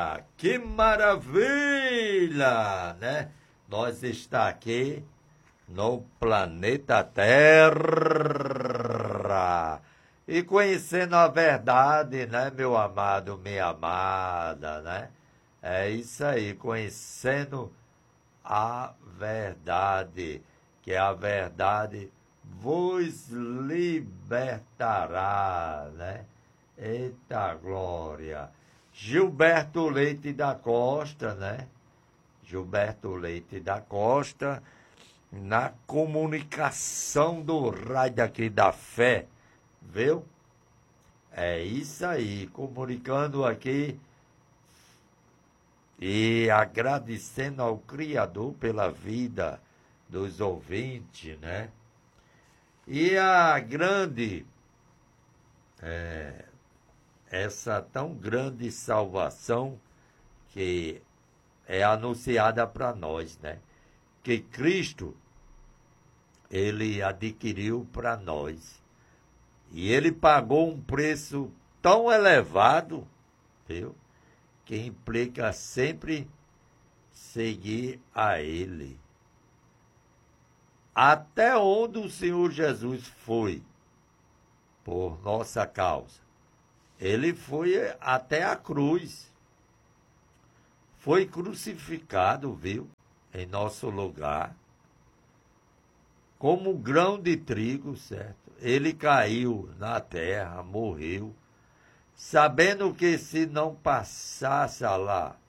Que maravilha, né? Nós está aqui no planeta Terra e conhecendo a verdade, né, meu amado, minha amada, né? É isso aí, conhecendo a verdade, que a verdade vos libertará, né? Eita glória! Gilberto Leite da Costa, né? Gilberto Leite da Costa, na comunicação do rádio aqui da fé, viu? É isso aí, comunicando aqui e agradecendo ao Criador pela vida dos ouvintes, né? E a grande, essa tão grande salvação que é anunciada para nós, né? Que Cristo, ele adquiriu para nós. E ele pagou um preço tão elevado, viu? Que implica sempre seguir a ele. Até onde o Senhor Jesus foi por nossa causa? Ele foi até a cruz. Foi crucificado, viu? Em nosso lugar. Como um grão de trigo, certo? Ele caiu na terra, morreu, sabendo que se não passasse lá